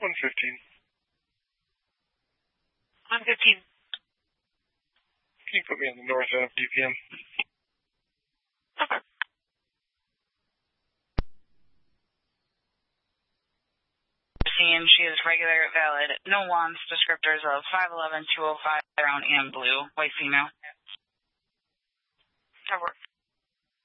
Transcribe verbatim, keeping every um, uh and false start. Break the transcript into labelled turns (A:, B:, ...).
A: one fifteen.
B: one fifteen.
A: Can you put me on the north F D P M?
B: Okay. And she is regular, valid, no wants, descriptors of five eleven, two oh five, brown and blue, white female. That works.